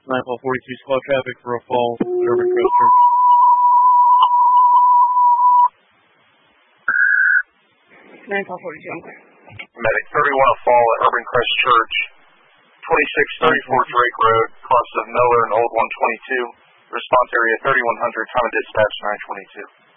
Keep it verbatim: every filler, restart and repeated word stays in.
nine twelve forty-two, squad traffic for a fall at Urban Crest Church. nine twelve forty-two, I'm clear. Medic thirty-one, a fall at Urban Crest Church, twenty-six thirty-four Drake Road, cluster of Miller and Old one twenty-two. Response area thirty-one hundred, time of dispatch nine twenty-two.